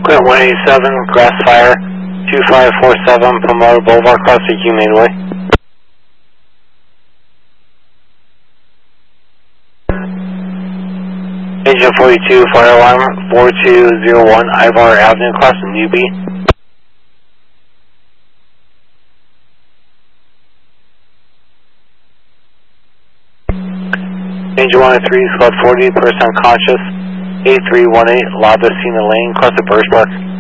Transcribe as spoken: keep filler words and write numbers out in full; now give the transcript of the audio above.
Quint one eighty-seven, grass fire, two five four seven, Pomona Boulevard, cross the Humane Way. Engine forty-two, fire alarm, four two zero one, Ivar Avenue, cross the Newbie. Engine one oh three, squad forty, person unconscious, eight three one eight, Labasina Lane, cross the Birch Park.